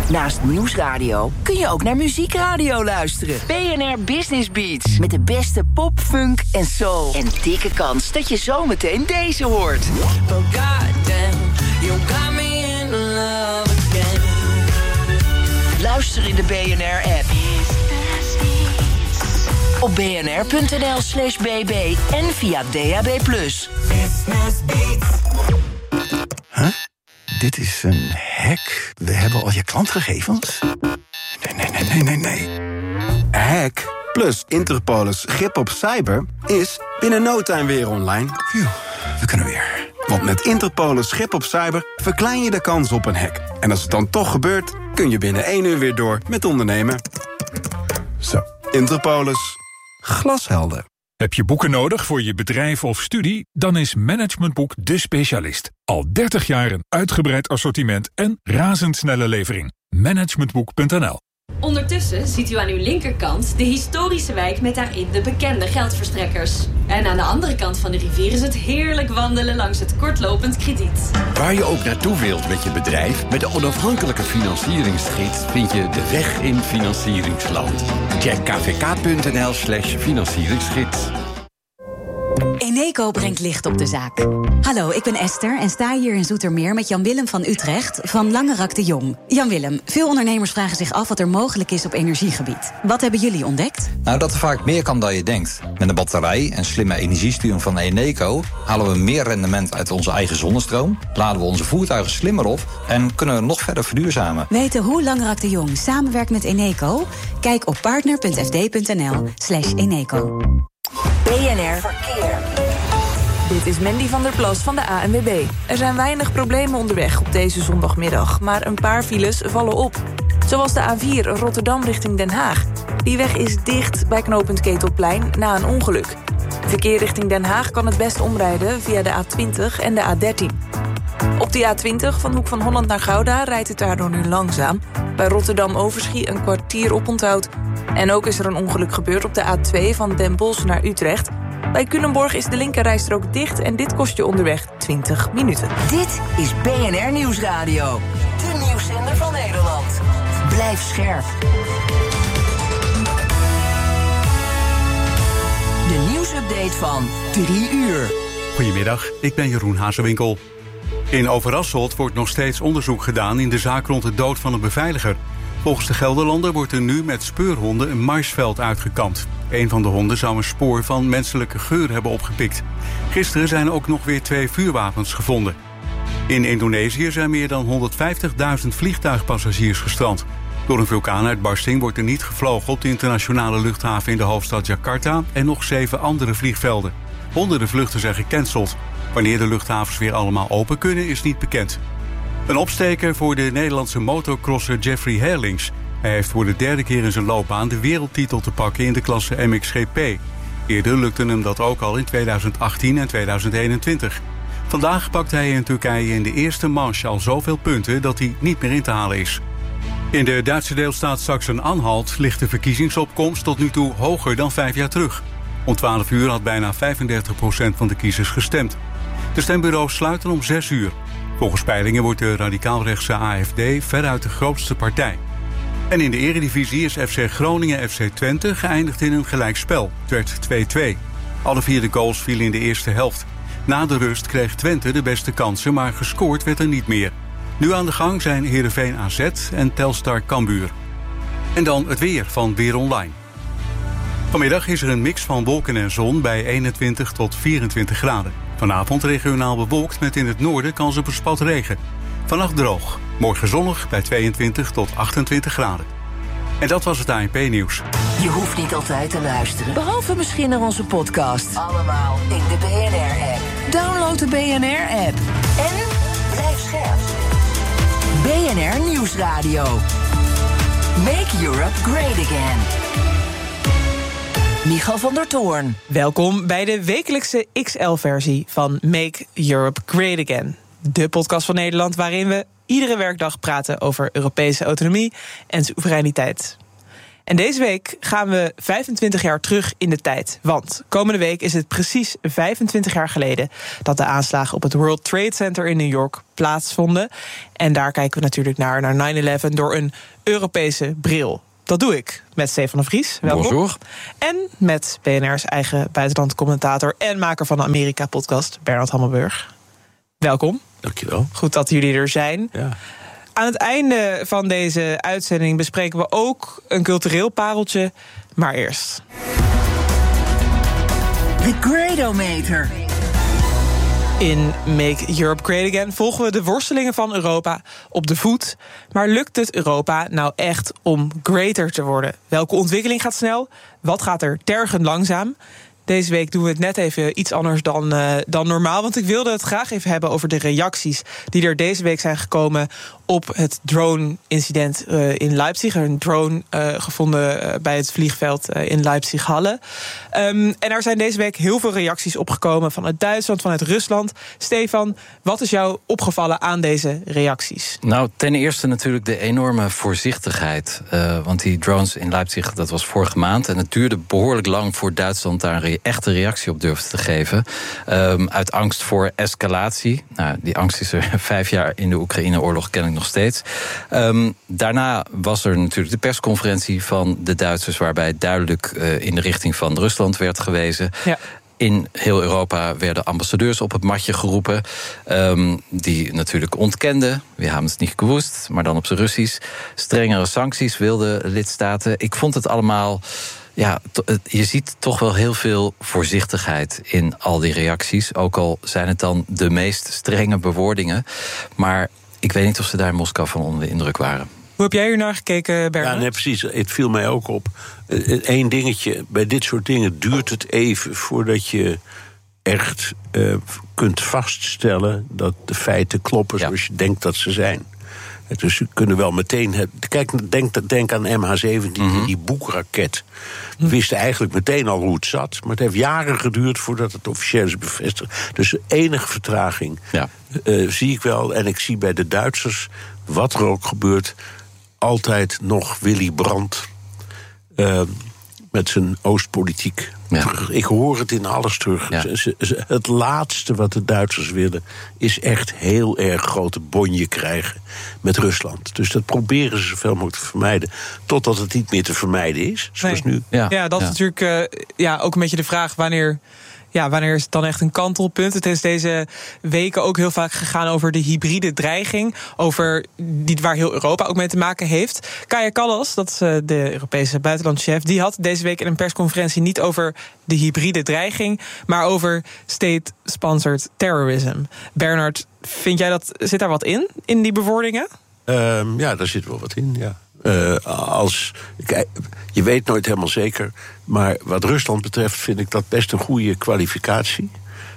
Naast Nieuwsradio kun je ook naar Muziekradio luisteren. BNR Business Beats. Met de beste pop, funk en soul. En dikke kans dat je zometeen deze hoort. Oh goddamn, you got me in love again. Luister in de BNR-app. Op bnr.nl/bb en via DAB+. Huh? Dit is een hack. We hebben al je klantgegevens. Nee. Hack plus Interpolis grip op cyber is binnen no time weer online. Phew, we kunnen weer. Want met Interpolis grip op cyber verklein je de kans op een hack. En als het dan toch gebeurt, kun je binnen 1 uur weer door met ondernemen. Zo, Interpolis. Glashelder. Heb je boeken nodig voor je bedrijf of studie? Dan is Managementboek de specialist. Al 30 jaar een uitgebreid assortiment en razendsnelle levering. Managementboek.nl. Ondertussen ziet u aan uw linkerkant de historische wijk met daarin de bekende geldverstrekkers. En aan de andere kant van de rivier is het heerlijk wandelen langs het kortlopend krediet. Waar je ook naartoe wilt met je bedrijf, met de onafhankelijke financieringsgids vind je de weg in financieringsland. Check kvk.nl/financieringsgids. Eneco brengt licht op de zaak. Hallo, ik ben Esther en sta hier in Zoetermeer met Jan-Willem van Utrecht van Langerak de Jong. Jan-Willem, veel ondernemers vragen zich af wat er mogelijk is op energiegebied. Wat hebben jullie ontdekt? Nou, dat er vaak meer kan dan je denkt. Met een batterij en slimme energiesturing van Eneco halen we meer rendement uit onze eigen zonnestroom, laden we onze voertuigen slimmer op en kunnen we nog verder verduurzamen. Weten hoe Langerak de Jong samenwerkt met Eneco? Kijk op partner.fd.nl/Eneco. BNR Verkeer. Dit is Mandy van der Plas van de ANWB. Er zijn weinig problemen onderweg op deze zondagmiddag, maar een paar files vallen op. Zoals de A4 Rotterdam richting Den Haag. Die weg is dicht bij knooppunt Ketelplein na een ongeluk. Verkeer richting Den Haag kan het best omrijden via de A20 en de A13. Op de A20 van Hoek van Holland naar Gouda rijdt het daardoor nu langzaam. Bij Rotterdam-Overschie een kwartier oponthoud. En ook is er een ongeluk gebeurd op de A2 van Den Bosch naar Utrecht. Bij Culemborg is de linkerrijstrook dicht en dit kost je onderweg 20 minuten. Dit is BNR Nieuwsradio. De nieuwszender van Nederland. Blijf scherp. De nieuwsupdate van 3 uur. Goedemiddag, ik ben Jeroen Hazewinkel. In Overasselt wordt nog steeds onderzoek gedaan in de zaak rond de dood van een beveiliger. Volgens de Gelderlander wordt er nu met speurhonden een maisveld uitgekampt. Een van de honden zou een spoor van menselijke geur hebben opgepikt. Gisteren zijn ook nog weer 2 vuurwapens gevonden. In Indonesië zijn meer dan 150.000 vliegtuigpassagiers gestrand. Door een vulkaanuitbarsting wordt er niet gevlogen op de internationale luchthaven in de hoofdstad Jakarta en nog 7 andere vliegvelden. Honderden vluchten zijn gecanceld. Wanneer de luchthavens weer allemaal open kunnen is niet bekend. Een opsteker voor de Nederlandse motocrosser Jeffrey Herlings. Hij heeft voor de 3e keer in zijn loopbaan de wereldtitel te pakken in de klasse MXGP. Eerder lukte hem dat ook al in 2018 en 2021. Vandaag pakt hij in Turkije in de eerste manche al zoveel punten dat hij niet meer in te halen is. In de Duitse deelstaat Sachsen-Anhalt ligt de verkiezingsopkomst tot nu toe hoger dan 5 jaar terug. Om 12 uur had bijna 35% van de kiezers gestemd. De stembureaus sluiten om 6 uur. Volgens peilingen wordt de radicaalrechtse AFD veruit de grootste partij. En in de eredivisie is FC Groningen FC Twente geëindigd in een gelijkspel. Het werd 2-2. Alle 4 de goals vielen in de eerste helft. Na de rust kreeg Twente de beste kansen, maar gescoord werd er niet meer. Nu aan de gang zijn Heerenveen AZ en Telstar Cambuur. En dan het weer van Weer Online. Vanmiddag is er een mix van wolken en zon bij 21 tot 24 graden. Vanavond regionaal bewolkt met in het noorden kans op een spat regen. Vannacht droog. Morgen zonnig bij 22 tot 28 graden. En dat was het ANP-nieuws. Je hoeft niet altijd te luisteren, behalve misschien naar onze podcast. Allemaal in de BNR-app. Download de BNR-app. En blijf scherp. BNR Nieuwsradio. Make Europe great again. Michal van der Toorn. Welkom bij de wekelijkse XL-versie van Make Europe Great Again. De podcast van Nederland waarin we iedere werkdag praten over Europese autonomie en soevereiniteit. En deze week gaan we 25 jaar terug in de tijd. Want komende week is het precies 25 jaar geleden dat de aanslagen op het World Trade Center in New York plaatsvonden. En daar kijken we natuurlijk naar 9/11 door een Europese bril. Dat doe ik met Stefan de Vries. Welkom. Bonjour. En met BNR's eigen buitenlandcommentator en maker van de Amerika-podcast, Bernard Hammelburg. Welkom. Dankjewel. Goed dat jullie er zijn. Ja. Aan het einde van deze uitzending bespreken we ook een cultureel pareltje. Maar eerst. The Gradometer. In Make Europe Great Again volgen we de worstelingen van Europa op de voet. Maar lukt het Europa nou echt om greater te worden? Welke ontwikkeling gaat snel? Wat gaat er tergend langzaam? Deze week doen we het net even iets anders dan normaal. Want ik wilde het graag even hebben over de reacties die er deze week zijn gekomen op het drone-incident in Leipzig. Een drone gevonden bij het vliegveld in Leipzig-Halle. En er zijn deze week heel veel reacties opgekomen vanuit Duitsland, vanuit Rusland. Stefan, wat is jou opgevallen aan deze reacties? Nou, ten eerste natuurlijk de enorme voorzichtigheid. Want die drones in Leipzig, dat was vorige maand. En het duurde behoorlijk lang voor Duitsland daar een echte reactie op durfde te geven. Uit angst voor escalatie. Nou, die angst is er 5 jaar in de Oekraïne-oorlog ken ik nog steeds. Daarna was er natuurlijk de persconferentie van de Duitsers, waarbij duidelijk in de richting van Rusland werd gewezen. Ja. In heel Europa werden ambassadeurs op het matje geroepen. Die natuurlijk ontkenden. We hebben het niet gewusst, maar dan op zijn Russisch. Strengere sancties wilden lidstaten. Ik vond het allemaal. Ja, je ziet toch wel heel veel voorzichtigheid in al die reacties. Ook al zijn het dan de meest strenge bewoordingen. Maar ik weet niet of ze daar in Moskou van onder de indruk waren. Hoe heb jij hier naar gekeken, Bernard? Ja, nee, precies. Het viel mij ook op. Eén dingetje. Bij dit soort dingen duurt het even voordat je echt kunt vaststellen dat de feiten kloppen zoals je denkt dat ze zijn. Dus ze kunnen wel meteen. Kijk, denk aan MH17, die boekraket. We wisten eigenlijk meteen al hoe het zat. Maar het heeft jaren geduurd voordat het officieel is bevestigd. Dus enige vertraging zie ik wel. En ik zie bij de Duitsers, wat er ook gebeurt, altijd nog Willy Brandt met zijn Oostpolitiek. Ja. Ik hoor het in alles terug. Ja. Het laatste wat de Duitsers willen is echt heel erg grote bonje krijgen met Rusland. Dus dat proberen ze zoveel mogelijk te vermijden, totdat het niet meer te vermijden is, zoals nu. Ja, dat is natuurlijk ook een beetje de vraag wanneer is het dan echt een kantelpunt? Het is deze weken ook heel vaak gegaan over de hybride dreiging, waar heel Europa ook mee te maken heeft. Kaja Kallas, dat is de Europese buitenlandschef, die had deze week in een persconferentie niet over de hybride dreiging, maar over state-sponsored terrorism. Bernard, vind jij zit daar wat in die bewoordingen? Ja, daar zit wel wat in, ja. Je weet nooit helemaal zeker, maar wat Rusland betreft vind ik dat best een goede kwalificatie.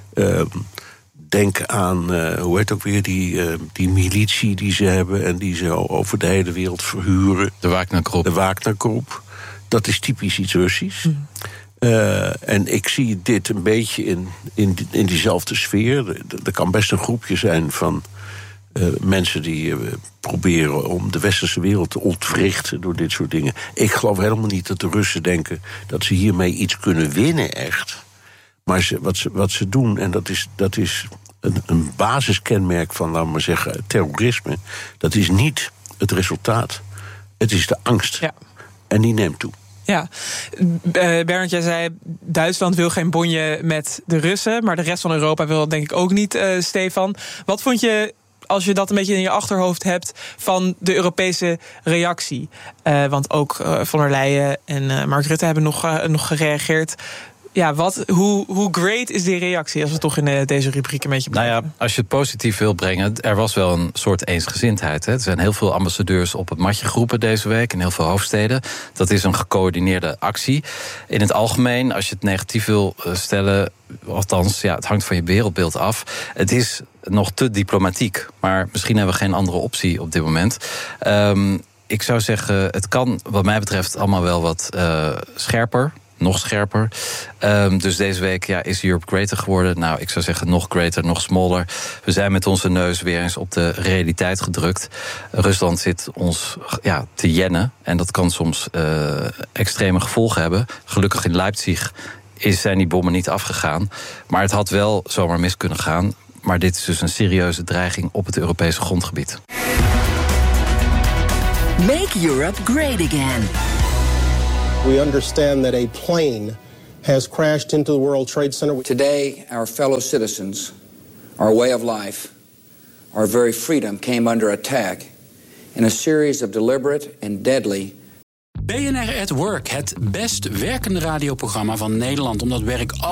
Denk aan, hoe heet ook weer, die militie die ze hebben en die ze over de hele wereld verhuren. De Wagner-groep. Dat is typisch iets Russisch. En ik zie dit een beetje in diezelfde sfeer. Er kan best een groepje zijn van mensen die proberen om de westerse wereld te ontwrichten door dit soort dingen. Ik geloof helemaal niet dat de Russen denken dat ze hiermee iets kunnen winnen, echt. Maar wat ze doen, en dat is een basiskenmerk van, laten we maar zeggen, terrorisme, dat is niet het resultaat. Het is de angst. Ja. En die neemt toe. Ja, Bernd, jij zei Duitsland wil geen bonje met de Russen, maar de rest van Europa wil dat denk ik ook niet, Stefan. Wat vond je, als je dat een beetje in je achterhoofd hebt, van de Europese reactie? Want ook von der Leyen en Mark Rutte hebben nog gereageerd. Ja, hoe great is die reactie, als we toch in deze rubriek een beetje blijven? Nou ja, als je het positief wil brengen, er was wel een soort eensgezindheid. Hè. Er zijn heel veel ambassadeurs op het matje geroepen deze week in heel veel hoofdsteden. Dat is een gecoördineerde actie. In het algemeen, als je het negatief wil stellen, althans, het hangt van je wereldbeeld af. Het is nog te diplomatiek, maar misschien hebben we geen andere optie op dit moment. Ik zou zeggen, het kan wat mij betreft allemaal wel wat scherper. nog scherper. Dus deze week is Europe greater geworden. Nou, ik zou zeggen nog greater, nog smaller. We zijn met onze neus weer eens op de realiteit gedrukt. Rusland zit ons te jennen. En dat kan soms extreme gevolgen hebben. Gelukkig in Leipzig zijn die bommen niet afgegaan. Maar het had wel zomaar mis kunnen gaan. Maar dit is dus een serieuze dreiging op het Europese grondgebied. Make Europe great again. We understand that a plane has crashed into the World Trade Center. Today, our fellow citizens, our way of life, our very freedom came under attack in a series of deliberate and deadly. BNR at Work, het best werkende radioprogramma van Nederland, omdat werk